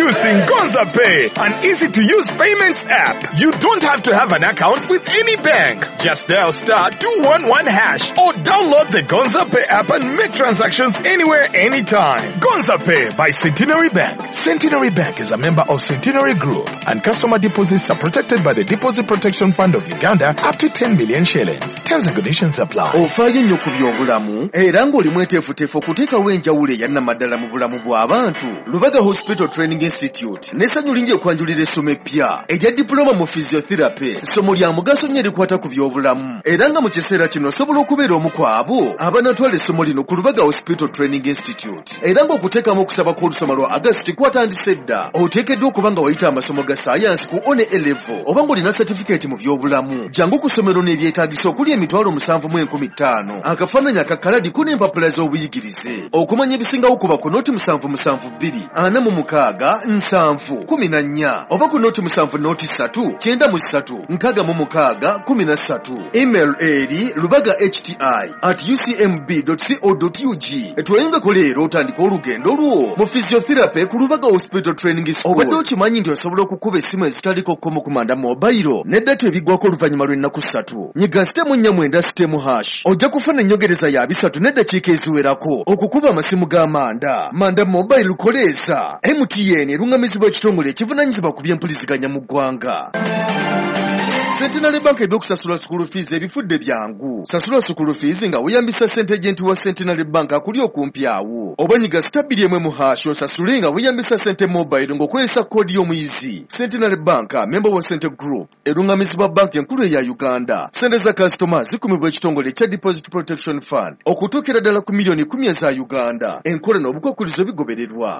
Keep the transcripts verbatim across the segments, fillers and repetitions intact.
Introducing Gonza Pay, an easy-to-use payments app. You don't have to have an account with any bank. Just dial star two one one hash or download the Gonza Pay app and make transactions anywhere, anytime. Gonza Pay by Centenary Bank. Centenary Bank is a member of Centenary Group, and customer deposits are protected by the Deposit Protection Fund of Uganda up to ten million shillings. Terms and conditions apply. Ofaayo nnyo ku by'obulamu era ng'oli mweteefuteefu okuteekawo enjawulo eyannamaddala mu bulamu bw'abantu. Lubaga Hospital Training Institute n'essanyu lingi okwanjulira essomo eppya erya diploma mu physiotherapy. Essomo lya mugaso nnyo erikwata ku by'obulamu era nga mu kiseera kino osobola okubeera omu ku abo abanatwala essomo lino ku Lubaga Hospital Training Institute. Era ng'okuteekamu okusaba kw'olusoma lwa August kwatandise dda, oteekeddwa okuba nga wayita amasomo ga saayansi ku one A level oba ng'olina certificate mu by'obulamu. Jangu ku ssomero n'ebyetaagisa okuli emitwalo musanvu mu enkumi ttaano, akafaananyi akakaladi ku n'empapula z'obuyigirize. Okumanya ebisingawo kuba ku nooti musanvu musanvu bbiri ana mu mukaaga nsanvu kumi na nnya oba ku nooti musanvu nooti ssatu kyenda mu ssatu nkaaga mu mukaaga kumi na ssatu. Email eri lubaga hti at u c m b dot co dot u g. Tweyongeko leero otandika olugendo lwo mu physiotherapy ku Lubaga Hospital Training School. Obadde okimanyi nti osobola okukuba essimu ezitaliko kkomo kumanda mobile n'eddata ebiggwako oluvannyuma lw'ennaku ssatu. Nyiga sitemu nnya mwenda sitemu hash. Ojja kufuna ennyongereza ya bisatu n'eddakiika eziwerako okukuba amasimu g'amanda. Manda mobile lukoleeza. M T N erungamizibwa ekitongole ekivunaanyizibwa ku by'empuliziganya mu ggwanga. Centenary Bank ebyokusasula school fees ebifudde byangu. Sasula school fees nga weeyambisa ssente agent wa Centenary Bank akuli okumpi awo. Oba nyiga stabili emwe mu hash osasule nga weeyambisa ssente mobile ng'okozesa koodi y'omuyizi. Centenary Bank, member wa Cente Group, erungamizibwa bank enkulu eya Uganda. Ssente za customers zikumibwa ekitongole ekya Deposit Protection Fund okutuukira ddala ku miliyoni kumi eza Uganda. Enkola n'obukwakkulizo bigobererwa.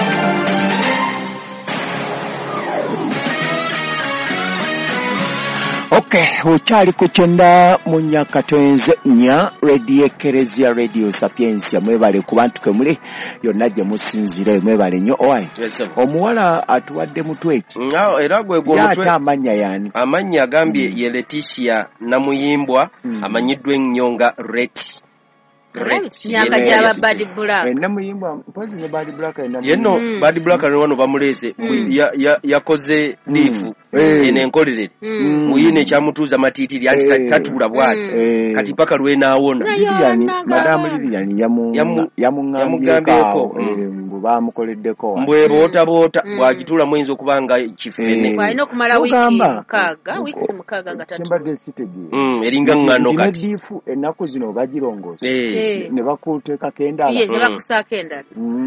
Okay, uchali kuchenda munyaka twenze nya radio Ekeresia Radio Sapiensia mwebale kubantu kemule yonaje musinzire mwebale nyo owai. Yes, omuwala atuwadde mutweki. Ngao era gwe gwo mutwe. Ya amanya yani. Amanya agambye mm. ye Letitia namuyimbwa mm. amanyiddwe nnyonga Reti. Nyaka jaba Bad Black. Ena muyimbwa mpozi ne Bad Black ena. Yeno mm. Bad Black wano bamuleze mm. ya ya yakoze lifu. Hey. Ene nkolere mm. muyine kyamutuzza matitiri anti hey. tatula bwati hey. kati paka lwena awona Lilian madam Lilian yamu yamu yamugambyeko mbu bamukoleddeko mbwe bota bota mm. bwagitula mwenzi okubanga kifene kwa ino kumala wiki mukaga weeks mukaga ngatatu Chembade Citege mm eringa ngano kati ndifu enako zino bagirongoza hey. ne bakuteeka kenda yes ne bakusa kenda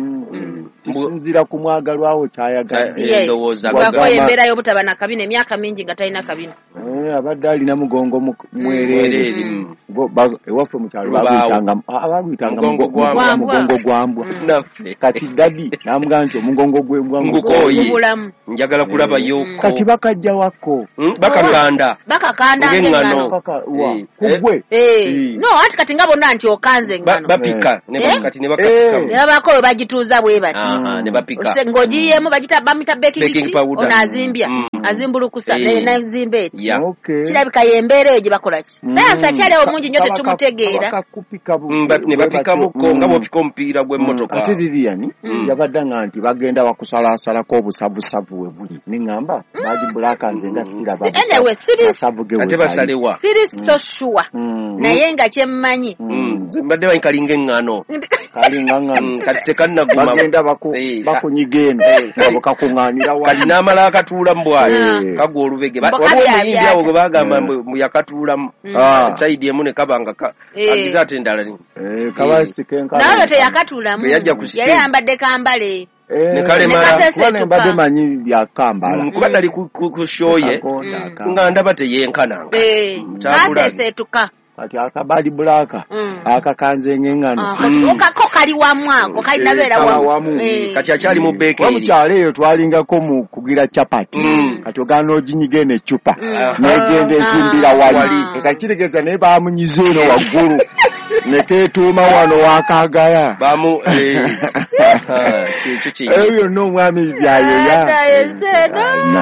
mm tusinzira kumwagalwawo kyayaga endowooza bakoyembera yo butabana kabine emyaka mingi nga talina kabine eh abadde alina mugongo mwerere ewaffe mu kyalo babuyitanga ababuyitanga mugongo gwambwa naffe kati dadi namugamba omugongo gwe ngukoyi njagala kulaba yo kati bakajja wako bakakanda bakakanda ngano kugwe no anti kati ngabo nanti okanze ngano bapika ne bakati ne bakaka ne bako bagituza bwe bati aha ne bapika ngojiyemu bagita bamita baking powder onazimbya azimbulukusa ne zimbe okay kirabika yembere eje bakola ki sasa kyale omungi nyote tumutegeera bakakupika bu ne bapika muko ngabo pikompira gwe motoka ate Vivian yabadanga nti bagenda wakusala sala ko busavu savu we buli ningamba Bad Black nze nga siraba anyway serious ate basalewa serious so sure naye nga kyemmanyi mbadde bayikalinga engano kalinga ngano kati tekanna guma bagenda bako bakunyigenda abo kakunganira wa kati namala akatuula mbwaye kagwa olubege bamuyinja abo bagamba mu yakatuula side emu ne kabanga agiza atendala ni eh kabasi kenka nayo te yakatuula mu yali ambadde kambale ne kale mara mbadde manyi bya kambala kuba dali ku shoye nga ndaba te yenkananga eh asesetuka kati akabali bulaka akakanze ngengano okako kali wamwako kali nabera wamu kati akyali mu beke wamukyale eyo twalingako mu kugira chapati kati ogana oginyigene ecupa negenda ezimbira wali kati kitegeza naye bamunyiza eno waggulu neketuuma wano wakagaya bamu eyo n'omwami byayo ya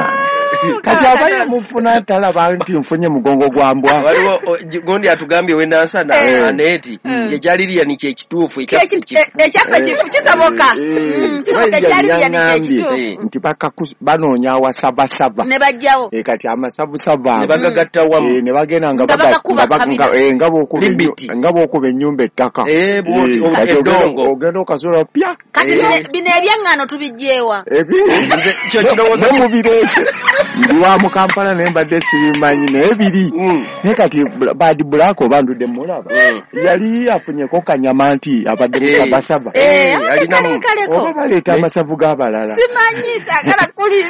kati abaye mufuna talaba nti nfunye mugongo gwambwa waliwo gondi atugambye wendansa na aneti yekyaliriya ni kyekituufu ekyaffe kisaboka kisaboka ekyaliriya ni kyekituufu nti banoonya awasabasaba ne bajjawo kati amasabusaba ne bagagatta wamu ne bagenda nga bookuba ennyumba ettaka eddongo ogenda okasula pya kati bino ebyaŋŋaano tubijjeewa nemubireese ndi wa mu Kampala ne mbadde sibimanyi naye biri naye kati Bad Black oba ndudde mulaba yali afunyeko kanyama nti abadde musabasaba oba baleeta amasavu g'abalala simanyi saagala kuliza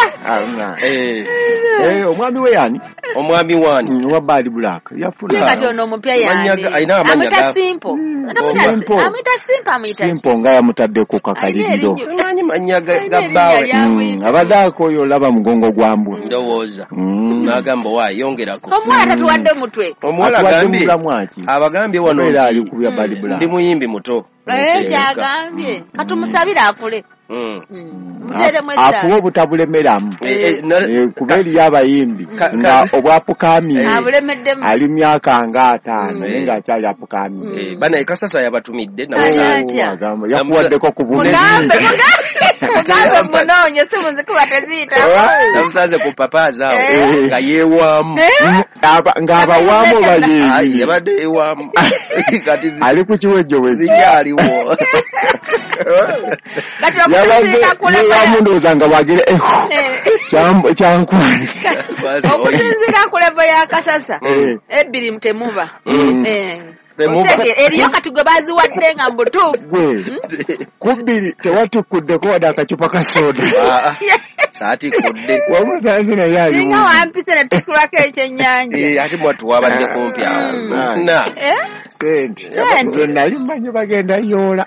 omwami we yani omwami wani wa Bad Black yafuna kati ono omupya yandi amwita simple amwita simple amwita simple nga yamutaddeko kakaliriro simanyi manya gabbaawe abadde akoyo olaba mugongo gwambwa ndowooza n'agamba waayo yongerako omuwala tatuwadde omutwe omuwala agambye abagambye wano ndi muyimbi muto kyagambye katumusabire akule afuba obutabulemeramu kuba eriyo abayimbi nga obwapukaami ali myaka nga ataano naye ng'akyali apukaami bana ekasasa yabatumidde yakuwaddeko ku bunene mugambe munoonye simunzi kuba teziita namusanze ku papaazi awo nga yeewaamu ng'abawaamu bayeeyi yabadde ewaamu ali ku kiwejjo wezikyaliwo yewamu ndowooza nga wagire kyankwanzi okusinziira ku lebo ya kasasa ebbiri temuba eriyo kati gwe baziwadde nga mbutuufu kubbiri tewatikuddeko wadde akacupa ka soda saati kudde wamusanze naye aliwo singa wampise ne tukulako ekyennyanja ate mwatu wabadde kumpi awo na sente nze nali mmanyi bagenda yoola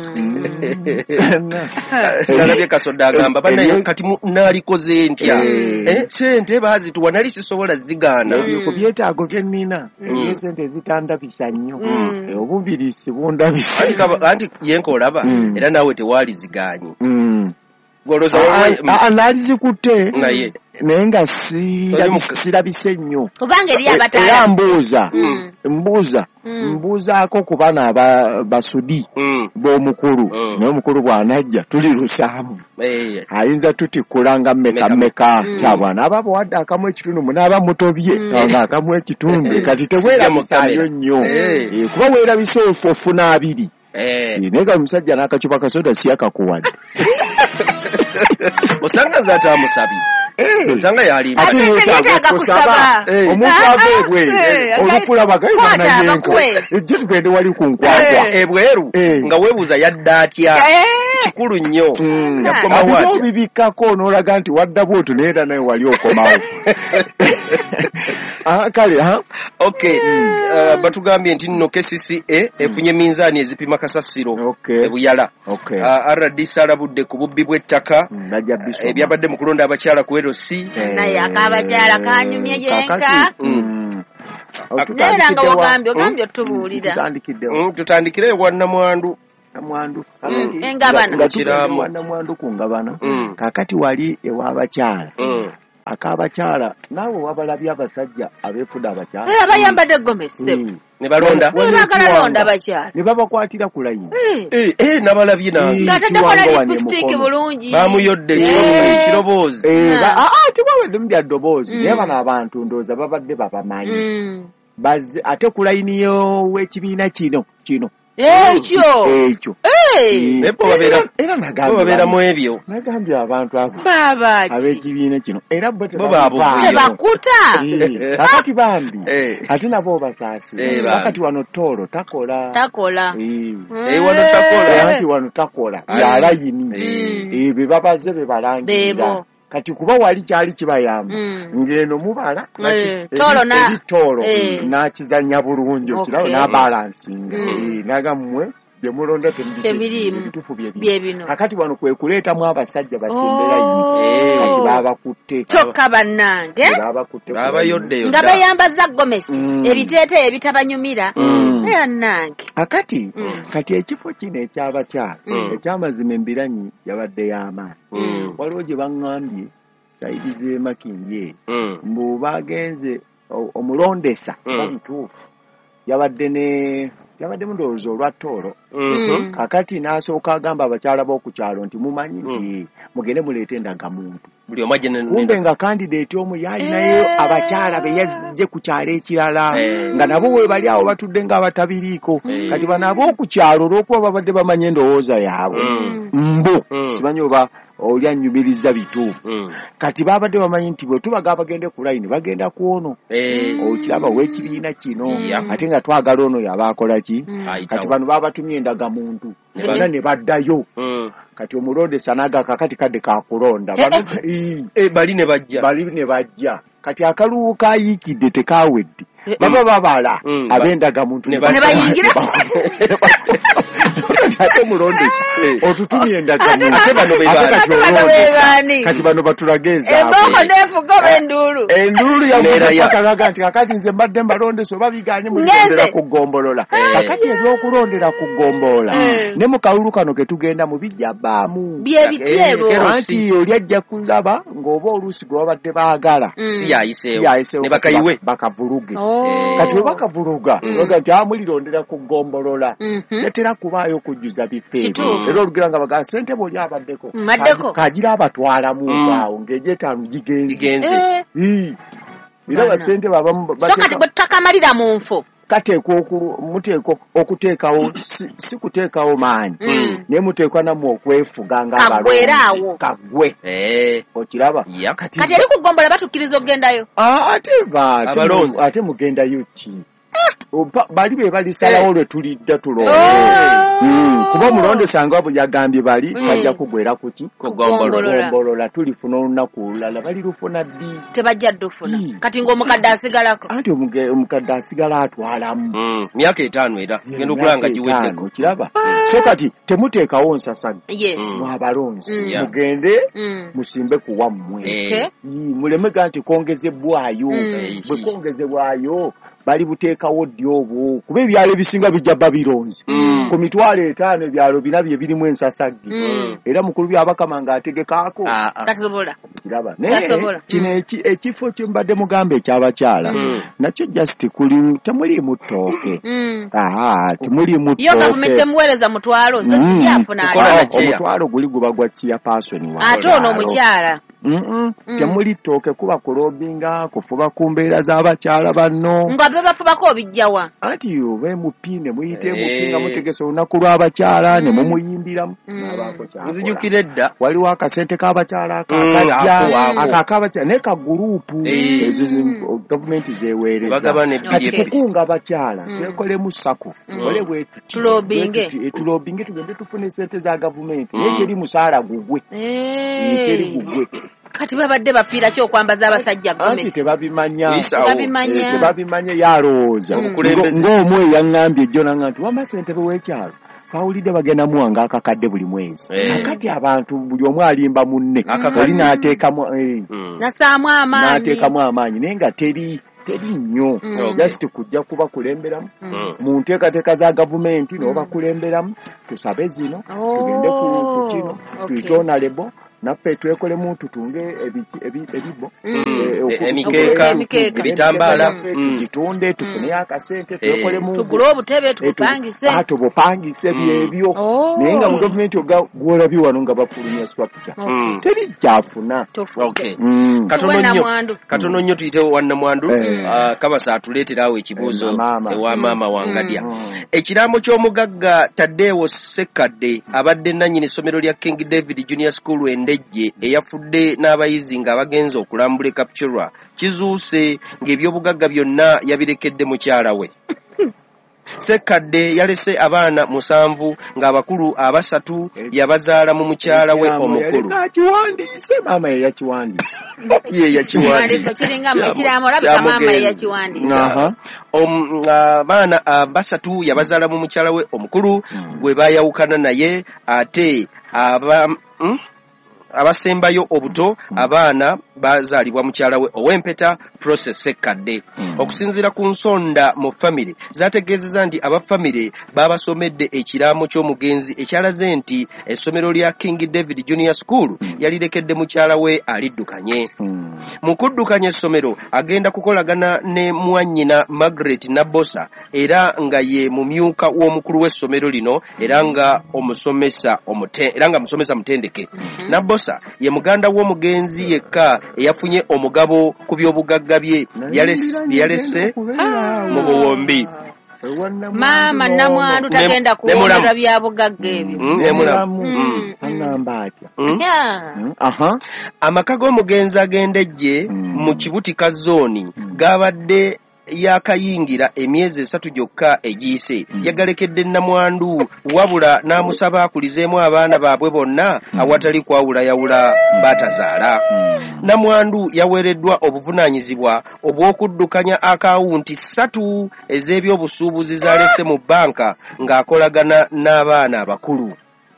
nalabye kasoda agamba banaye kati naalikoze ntya sente baazituwa nali sisobola zigaana ku byetaago bye nnina ebyo sente ezitandabisa nnyo obubirisi bundabisa anti yenkolaba era naawe tewaali zigaanyi naali zikutte naye nga sirabise nnyo kubanga eri abatala era mbuuza mbuuza mbuuzaako ku bana basudi b'omukulu naye omukulu bw'anajja tuli lusaamu ayinza tutikula nga mmeka mmeka kyabwana aba bwadde akamu ekitundu munaaba mutobye nga akamu ekitundu kati teweerabisaayo nnyo kuba weerabisa ofuna abiri naye nga omusajja n'akacupa kasoda siyakakuwadde osanga zaate amusabye osanga yali kusaba omuntu aveebwe olukulaba gaibanayenka ejje tugende wali ku nkwakwa ebweru nga weebuuza yadda atya kikulu nnyo ate obibikkako n'olaga nti wadda bwotu naye era naye wali okomawo kale okay batugambye nti nno K C C A efunye minzaani ezipima kasasiro ebuyala R D C alabudde ku bubbi bw'ettaka ebyabadde mu kulonda abakyala ku L C naye akabakyala kanyumye yenka naye nga wagambye ogambye otubuulira tutandikire wannamwandu namwandu engabana kiramu namwandu ku ngabana kakati wali ew'abakyala akabakyala naawe wabalabye abasajja abeefuda abakyala abayambadde gomese ne balonda ne bagala londa abakyala ne babakwatira ku layini eh nabalabye nange ngatatekola lipstick bulungi bamuyodde ekiroboozi tibawedde mu bya ddoboozi naye bano abantu ndowooza babadde babamanyi ate ku layini y'ow'ekibiina kino kino ekyo ekyo epo babeera era nagambye babeera mu ebyo nagambye abantu abo babaki ab'ekibiina kino era bo tebakuta kakati bambi ate nabo basaasi kakati wano toolo takola takola wano takola ati wano takola yalayini be babaze be balangira kati kuba wali kyali kibayamba ngeno mubala tolo nakizanya bulungi okirawo n'abalansinga nagamwe byemulonda tebitufu byebino kakati wano kwe kuleetamu abasajja basembera yini kati babakutte kyokka bannange babayoddeyo nga bayambaza gomesi ebiteete ebitabanyumira bannange akati kati ekifo kino ekyabakyala ekyamazima embiranyi yabadde y'amaani waliwo gye baŋŋambye saidi ze Makinje mbu bagenze omulondesa bamutuufu yabadde ne yabadde mundowooza olwattoolo kakati n'asooka agamba abakyala b'okukyalo nti mumanyi nti mugende muleete endagamuntu buli omu ajje kumbe nga kandidate omu yali naye abakyala be yazze ku kyalo ekirala nga nabo we bali awo batudde ng'abatabiriiko kati bano ab'okukyalo olw'okuba babadde bamanye endowooza yaabwe mbo simanyi oba oli annyumiriza bituufu kati babadde bamanyi nti bwe tubaga abagende ku layini bagenda ku ono okiraba w'ekibiina kino ate nga twagala ono yabaakola ki kati bano babatumye endagamuntu bana ne baddayo kati omulondesa naga kakati kadde kakulonda bali ne bajja bali ne bajja kati akaluwo kayiikidde tekawedde baba babala ab'endagamuntu ne bayingira ate mulondesa otutumye endagamuntu ate bano be kati bano batulageza eboko nefugo b'enduulu enduulu yamukalaga nti kakati nze mbadde mbalondesa oba biganye mulondera ku ggombolola kakati ebyokulondera ku ggombolola ne mu kalulu kano ke tugenda mu bijja bbaamu bye bityebo anti oli ajja kulaba ng'oba oluusi gwe babadde baagala si yayiseewo ne bakayiwe bakavuluge kati we bakavuluga oga nti amulirondera ku ggombolola yatera kubaayo kujjuza bifeebo era olugira nga baga ssente bwoli abaddeko kagira abatwalamu awo ng'egyetaano gigenze era basente babamu so kati bwe tutakamalira mu nfo kateekwa muteekwa okuteekawo si kuteekawo maanyi naye muteekwa nammwe okwefuga ng'abalonzi kaggwe okiraba kati eri kuggombola batukkiriza okugendayo ate ate mugendayo ki bali be balisalawo lwe tulidda tulonde kuba omulondesa nga bwe yagambye bali bajja kugwera kuki kugombolola tulifuna olunaku olulala bali lufuna ddi tebajja ddufuna kati ng'omukadde asigalako anti omukadde asigala atwalamu myaka etaano era genda okulanga giweddeko kiraba so kati temuteekawo nsasani mwabalonzi mugende musimbe ku wammwe muleme ga nti kongezebwayo bwe kongezebwayo bali buteekawo ddi obwo kuba ebyalo ebisinga bijja babironzi ku mitwalo etaano ebyalo bina bye birimu ensasaggi era mukulu byabakama ng'ategekaako kiraba naye kino ekifo kye mbadde mugamba ekyabakyala nakyo just kuli temuliimu ttooke temuliimu ttooke mutwalo omutwalo guli guba gwa chairperson ate ono omukyala temuli ttooke kuba kulobinga kufuba ku mbeera z'abakyala banno nga be bafubako obijjawa anti obe mupine muyite mupinga mutegesa olunaku lw'abakyala ne mumuyimbiramu nzijukira edda waliwo akasente k'abakyala akakajja akakabakyala naye ka guruupu gavumenti zeeweereza kati kukunga abakyala twekolemu sako ole bwe tulobinge tugende tufune sente za gavumenti naye teri musaala gugwe teri gugwe kati babadde bapiira ki okwambaza abasajja gomesi tebabimanya tebabimanya yalowooza ng'omu eyaŋŋambye ejjo nanga nti wama ssentebe w'ekyalo bawulidde bagenda muwanga akakadde buli mwezi akati abantu buli omu alimba munne oli n'ateekamu nasaamu amaanyi n'ateekamu amaanyi naye nga teri teri nnyo just kujja kuba kulemberamu mu nteekateeka za gavumenti n'obakulemberamu tusabe zino tugende ku kino tuyite lebo naffe twekolemu tutunge ebibo emikeeka ebitambaala tugitunde tufuneyo akasente twekolemu tugule obutebe tubupangise tubupangise byebyo naye nga mu gavumenti gwolabye wano nga bafulumya structure teri kyafuna katono nnyo tuyitewo wannamwandu kabasa atuleetera awo ekibuuzo ewa maama wangadya ekiraamo ky'omugagga Taddeewo Ssekkadde abadde nannyini essomero lya King David Junior School endejje eyafudde n'abayizi ng'abagenza okulambula Kapchorwa kizuuse ng'ebyobugagga byonna yabirekedde mukyala we. Ssekkadde yalese abaana musanvu ng'abakulu abasatu yabazaala mu mukyala we omukulu. Yakiwandiise maama ye yakiwandiise. Ye yakiwandiise. Kiringa mukiraamo labika maama ye yakiwandiise. Abaana basatu yabazaala mu mukyala we omukulu gwe baayawukana naye ate aba abasembayo obuto abaana bazaalibwa mukyala we ow'empeta Process Sekkadde. Mm. Okusinziira ku nsonda mu famire zategeezezza nti abafamire babasomedde ekiraamo ky'omugenzi ekyalaze nti essomero lya King David Junior School mm. yalirekedde mukyala we aliddukanye. Mm. Mu kuddukanya essomero agenda kukolagana ne mwannyina Margaret Nabosa era nga ye mumyuka w'omukulu w'essomero lino era nga omusomesa omute era nga musomesa mutendeke. Mm-hmm. Nabosa ye muganda w'omugenzi yekka eyafunye omugabo ku by'obugagga bye yalese mu buwombi. Mama namwandu tagenda kuwomera bya bugagga ebyo. Angamba atya. Aha. Amaka g'omugenzi agendejje mu Kibutika zooni gabadde yakayingira emyezi esatu gyokka egiyise. Mm. Yagalekedde namwandu wabula n'amusaba akulizeemu abaana baabwe bonna mm. awatali kwawula yawula batazaala. Mm. Namwandu yaweereddwa obuvunaanyizibwa obw'okuddukanya akawunti ssatu ez'ebyobusuubuzi zalese mu bbanka ng'akolagana n'abaana abakulu.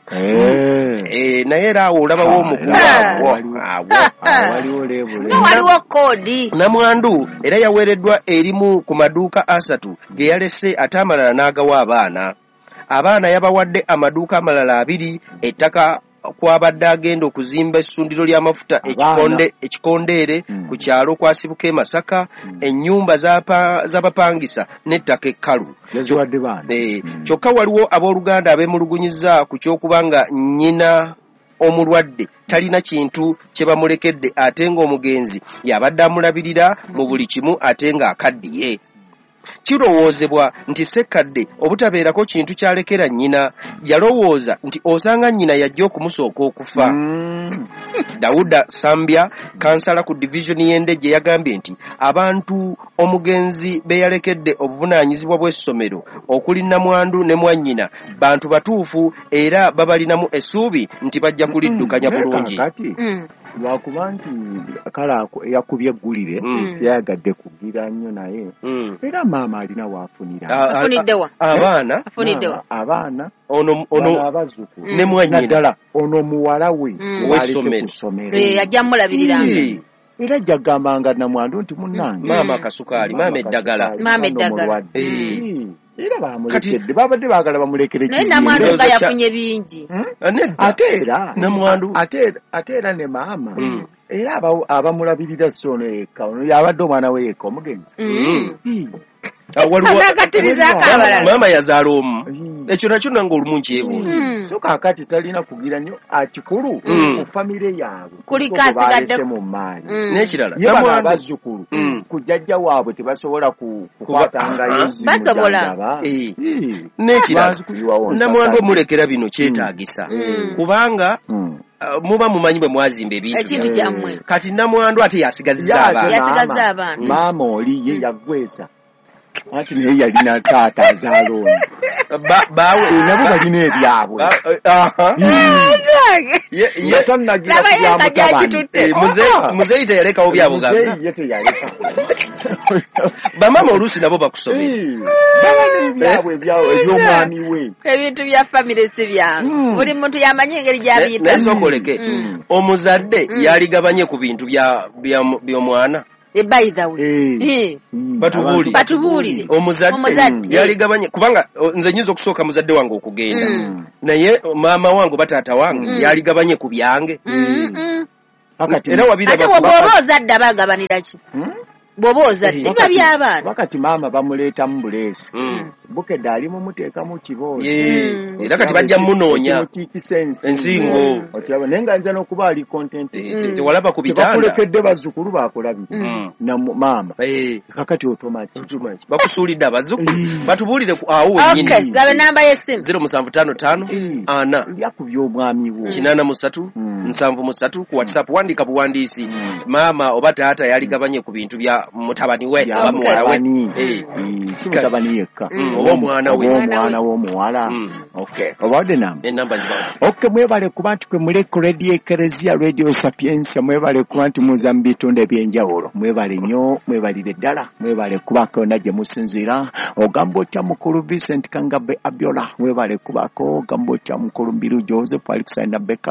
Eh eh naye era awo olabawo omukulu awo waliwo lebule waliwo kodi. Namwandu era yaweereddwa erimu ku maduuka asatu ge yalese ate amalala n'agawa abaana. Abaana yabawadde amaduuka amalala abiri, ettaka kwabadde agenda okuzimba essundiro ly'amafuta ekikonde ekikondeere mm. ku kyalo kwasibuka e Masaka mm. ennyumba z'abapangisa n'ettaka ekkalu. Eh, mm. Kyokka waliwo abooluganda abeemulugunyiza ku ky'okubanga nnyina omulwadde talina kintu kye bamulekedde ate ng'omugenzi yabadde amulabirira mu buli kimu ate ng'akaddiye. Kirowoozebwa nti Sekkadde obutabeerako kintu kyalekera nnyina yalowooza nti osanga nnyina yajja okumusooka okufa. Mm. Dawuda Sambya kansala ku division y'endejje yagambye nti abantu omugenzi be yalekedde obuvunaanyizibwa bw'essomero okuli namwandu ne mwannyina bantu batuufu era babalinamu essuubi nti bajja kuliddukanya bulungi. Lwakuba nti kala yakubye eggulire yayagadde kugira nnyo naye era maama alina waafunira afuniddewa abaana afuniddewa abaana ono ono abazzukulu ne mwannyina ddala ono muwala we w'essomero yajja mmulabiriranga era jagambanga namwandu nti munnange maama akasukaali maama eddagala maama eddagala era bamulekedde babadde baagala bamulekere naye namwandu nga yafunye bingi ate era namwandu ate era ne maama era abamulabirira sono yekka ono yabadde omwana we yekka omugenzi maama yazaala omu ekyo nakyo nange olumu nkyebuuza so kaakati talina kugira nnyo akikulu ku famire yaabwe kuli kasigadde mu maali n'ekirala ye bano abazzukulu ku jjajja waabwe tebasobola kukwatangayo basobola n'ekirala namwandu omulekera bino kyetaagisa kubanga muba mumanyi bwe mwazimba ebintu kyammwe kati namwandu ate yasigazizza abaana maama oli ye yagweza ati naye yalina taata azaala ono bawe nabo balina ebyabwe yatannagira kubyamutabani muzeeyi teyalekawo byabugagga bamama oluusi nabo bakusomera balina ebyabwe eby'omwami we ebintu bya famire si byange buli muntu yamanyi engeri gy'abiyita naye sookoleke omuzadde yaligabanye ku bintu by'omwana by the way batubuli batubulire omuzadde yaligabanye kubanga nze nyizo okusooka muzadde wange okugenda naye maama wange bataata wange yaligabanye ku byange era wabira ate bw'oba ozadde abagabanira ki bw'oba ozadde biba by'abaana wakati maama bamuleetamu buleesi bukedde ali mumuteeka mu kiboozi era kati bajja munoonya ensingo naye nga nza n'okuba ali content tewalaba ku bitanda tebakulekedde bazzukulu baakulabira na maama kakati otomaki bakusuulidde abazzukulu batubuulire awo wennyini gabe namba y'essimu zero musanvu ttaano ttaano ana lyaku by'omwami wo kinaana mu ssatu nsanvu mu ssatu ku whatsapp wandika buwandiisi maama oba taata yaligabanye ku bintu bya mutabani we aba muwala we si mutabani yekka oba omwana we omwana w'omuwala okay obadde namba enamba zibawo okay mwebale kuba nti kwe muleko radio ekereziya radio sapiensia mwebale kuba nti muza mu bitundu ebyenjawulo mwebale nnyo mwebalire ddala mwebale kubako najje musinziira ogamba otya mukulu Vincent Kangabe Abiola mwebale kubako ogamba otya mukulu Mbiru Joseph Alexander Bekale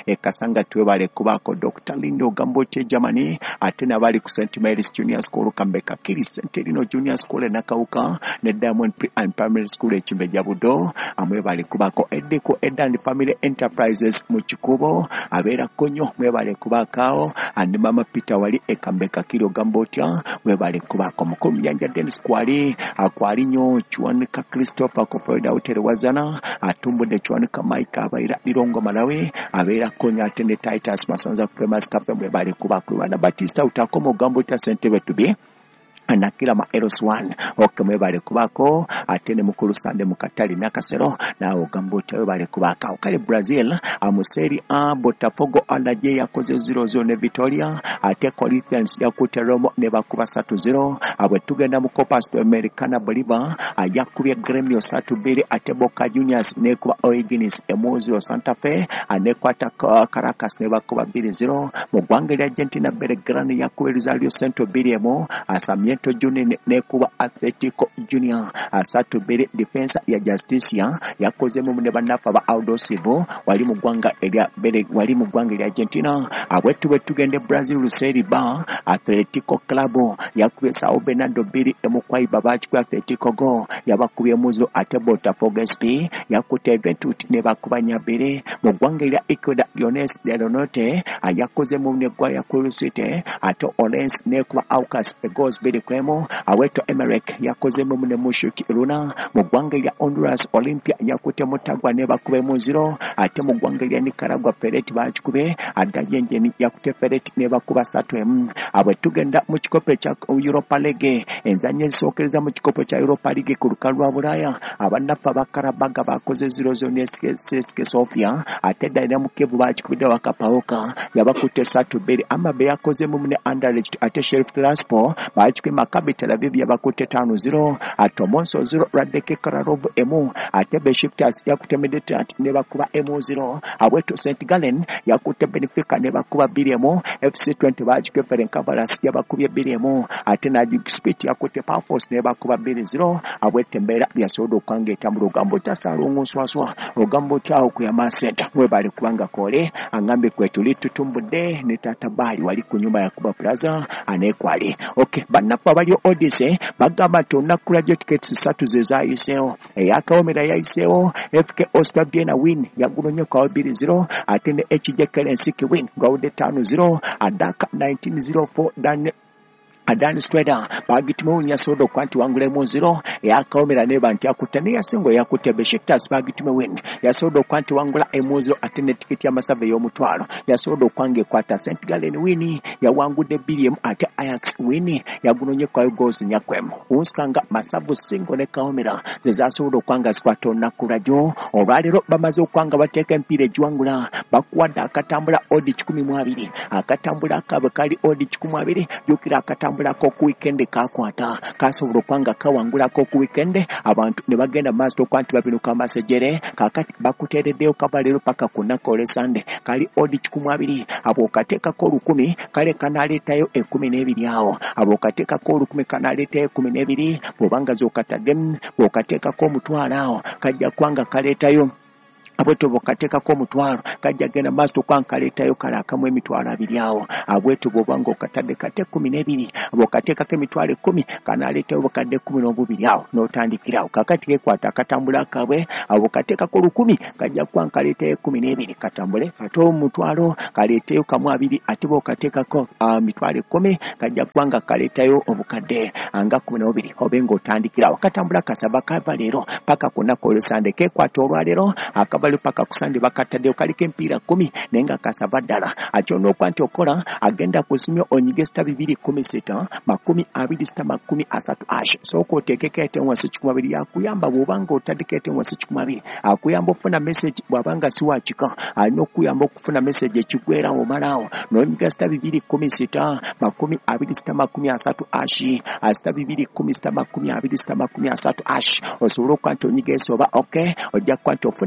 ekasanga twebale kubako Doctor Lindo Gambote Germany ate nabali ku Saint Mary's Junior School Kambeka Kiri Centennial Junior School Nakauka ne Diamond Pre and Primary School Chimbeja Budo amwe bali kubako Edeko Edan Family Enterprises mu Kikubo abera konyo mwe bali kubakao and Mama Peter wali ekambeka Kiro Gambotya mwe bali kubako mukuru yanja Dennis Kwali akwali nyo Chwanika Christopher ko Florida Hotel wazana atumbu de Chwanika Mike abaira Lirongo Malawi abera konya atende Titus Masonza Famous Cafe mwe bali kubako wana Batista utakomo Gambotya Sentebe tubi anakila ma Eros one okemwe bale kubako atene mukuru sande mukatali nakasero na Gambotya we bale kubaka okale Brazil amuseri a Botafogo alaje yakoze zero zero ne Victoria ate Corinthians yakute Roma ne bakuba three zero abwe tugenda mu Copa Sudamericana Bolívar ayakubye Gremio three two ate Boca Juniors ne kuba O'Higgins Emozo Santa Fe anekwata Caracas ne bakuba two zero mu gwanga lya Argentina Belgrano yakubye Rosario Central Biliemo asamye to June ne kuba Atletico Junior asatu bere defense ya Justicia yakoze mu ne banafa ba Aldo Silva wali mu gwanga elya bere wali mu gwanga elya Argentina abwetu betugende Brazil Serie B Atletico Club yakubye Sao Bernardo biri emukwai babachi kwa Atletico go yabakubye muzo ate Botafogo S P yakute Juventus ne bakubanya bere mu gwanga elya Ecuador Leones de Lonote ayakoze mu ne gwa ya Curiosity ate Olense ne kuba Aucas Egos bere kwemo aweto Emerek yakoze mu ne Mushuki Luna mu gwanga ya Honduras Olympia yakute mutagwa ne bakube mu zero ate mu gwanga ya Nicaragua Ferret bachikube adayenje ni yakute Ferret ne bakuba three m abwe tugenda mu kikope cha Europa League enzanye sokereza mu kikope cha Europa League ku rukalwa Bulaya abanafa bakarabaga bakoze zero zero ne C S K Sofia ate Dynamo Kiev bachikubide wakapaoka yabakute three beri amabe yakoze mu ne Anderlecht ate Sheriff Tiraspol bachikwe Maccabi Tel Aviv yabakute five zero atomonso zero Radek Kralov emu ate Besiktas yakute Meditat ne bakuba emu zero abweto Saint Gallen yakute Benfica ne bakuba two emu F C twenty bachikwe Ferencvaros yabakubye two emu ate na Spit yakute Pafos ne bakuba two zero abwete mbera byasodo kwange tamburo Gambotya salungu swaswa ogambo kyao kuyama center mwe bali kubanga kole angambe kwetu litutumbude ne tata bali wali kunyumba ya Kuba Plaza anekwali okay banafa bali Odyssey bagamba tonna kulajo tickets three zezayiseo eyakaomera yayiseo F K Oscar Biena win yagulonyo kwa two zero atende H J Currency win gaude five zero adaka nineteen oh four dan Adani Strada bagitimo nyasodo kwanti wangule mu zero yakaomera ne banti akutania sengo yakute Besiktas bagitimo win yasodo kwanti wangula emuzo atene ticket ya masave yo mutwalo yasodo kwange kwata Saint Gallen wini ya wangude billion ate Ajax wini yagunonye kwa goals nyakwem uskanga masavu sengo ne kaomera zezasodo kwanga squato nakurajo obalero bamaze kwanga bateka empire jwangula bakwada akatambula odi kumi mu abiri akatambula kabakali odi kumi mu abiri yukira akatambula ko ku weekend kakwata kasobolo kwanga kawangula ko ku weekend abantu ne bagenda master kwanti babino kama sejere kakati bakuteredeo kabalero paka kunakole Sunday kali odi kumi abiri abo kateka ko lukumi kale kanaletayo ekumi n'ebiri awo abo kateka ko lukumi kanaletayo ekumi n'ebiri bobanga zokatadem bokateka ko mutwala awo kajja kwanga kaletayo abweto bokateka ko mutwalo kajja gena master kwankaleta yo kala kamwe mitwalo abiri awo abweto bobango katade kate kumi n'ebiri abokateka ke mitwalo kumi kanaleta yo kade kumi n'obubiri awo notandikirawo kakati ke kwata katambula kabwe abokateka ko lukumi kajja kwankaleta yo kumi n'ebiri katambule ato mutwalo kaleta yo kamwe abiri atibo kateka ko uh, mitwalo kumi kajja kwanga kaleta yo obukade anga kumi n'obubiri obengo tandikirawo katambula kasaba kava lero paka kunako Sunday ke kwata olwalero akaba bali paka kusande bakatade okalike mpira kumi nenga kasabadala achono kwanti okola agenda kusimyo onyige sta bibiri kumi sita makumi abiri sta makumi asatu ash so ko tekekete wansi chikumabiri yakuyamba bobanga otadikete wansi chikumabiri akuyamba ofuna message bwabanga siwachika alino kuyamba okufuna message ekigwera omalawo nonyige sta bibiri kumi sita makumi abiri sta makumi asatu ash asta bibiri kumi sta makumi abiri sta makumi asatu ash osoro kwanti onyige soba okay ojja kwanti ofuna mpira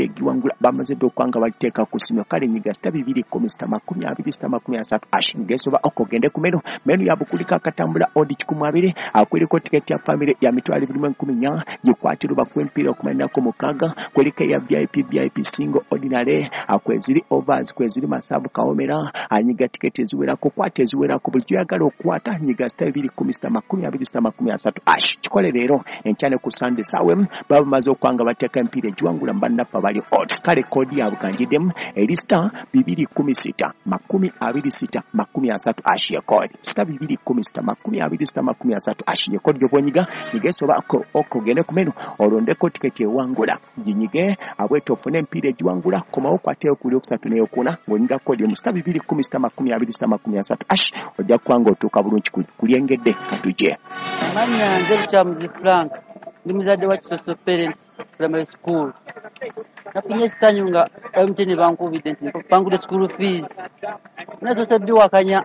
giwangula bamaze okwanga baliteeka ku ssimu kale nyiga sita bibiri kkumi sita makumi abiri sita makumi asatu ash ngesoba okogende ku menu menu ya bukulika akatambula odi kikumi abiri akwereko tiketi ya family ya mitwalo ebiri mu enkumi nnya gikwatirwa kwempira okumalirako mukaaga kwereka ya V I P V I P single ordinary akweziri overs kweziri masabu kaomera anyiga tiketi eziwerako kwata eziwerako buli gyagala okwata nyiga sita bibiri kkumi sita makumi abiri sita makumi asatu ash kikole leero enkyane ku Sunday sawe baba maze okwanga bateeka empira egiwangula mbannaffe bali ot kale kodi ya bukanjiddemu eri sita bibiri kkumi sita makumi abiri sita makumi asatu ash ye kodi sita bibiri kkumi sita makumi abiri sita makumi asatu ash ye kodi gyobonyiga nyige soba okogende ku menu olondeko tiketi ewangula ginyige abwete ofune empira egiwangula komawo kwateyo kuli okusatu neyokuna ng'onyiga kodi mu sita bibiri kkumi sita makumi abiri sita makumi asatu ash ojja kukwanga otuuka bulungi kulyengedde katuje amanya nze Kyamuzi Frank ndi muzadde wa Kisoso Parents Primary School nafunye esitanyu nga M T N bankubidde nti bangudde school fees nazo sebbiwakanya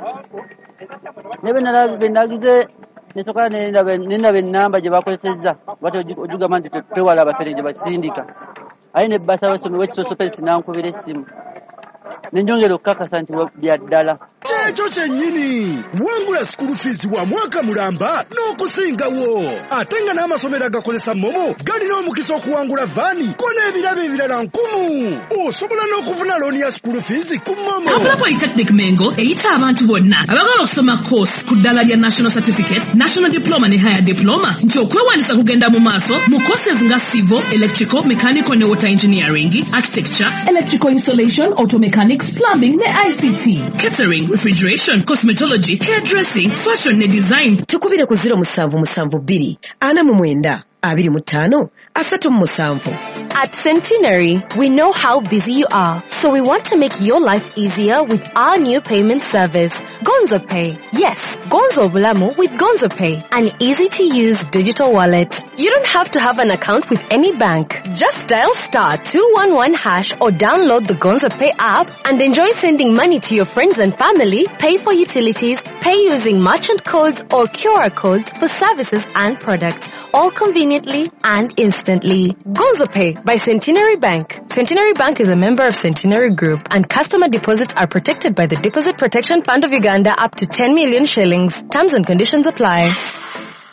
nebe nalabe nagize nesoka nenaba ennamba gye bakozesezza bati ojugamba nti twewala abafere gye basindika aye ne basa basomi w'Ekisoso Parents nankubira essimu nenjongera okukakasa nti bya ddala ekyo kyennyini wangula school fees wa mwaka mulamba n'okusingawo ate nga n'amasomero agakozesa momo galina omukisa okuwangula vaani ko n'ebirabo ebirala nkumu osobola n'okufuna looni ya school fees ku momo Kabula Polytechnic Mengo eyita abantu bonna abagala okusoma course ku ddala lya national certificate national diploma ne higher diploma nti okwewandiisa kugenda mu maaso mu courses nga civil electrical mechanical ne water engineering architecture electrical installation auto mechanics plumbing ne I C T catering refrigeration, cosmetology, hairdressing, fashion ne design. Tukubire ku zero musanvu musanvu bbiri ana mu mwenda abiri mu ttaano asatu mu musanvu. At Centenary, we know how busy you are, so we want to make your life easier with our new payment service, Gonzo Pay. Yes, Gonzo Bulamu with Gonzo Pay, an easy-to-use digital wallet. You don't have to have an account with any bank. Just dial star two one one hash or download the Gonzo Pay app and enjoy sending money to your friends and family, pay for utilities, pay using merchant codes or Q R codes for services and products, all conveniently and instantly. Gonzo Pay by Centenary Bank. Centenary Bank is a member of Centenary Group, and customer deposits are protected by the Deposit Protection Fund of Uganda up to ten million shillings. Terms and conditions apply.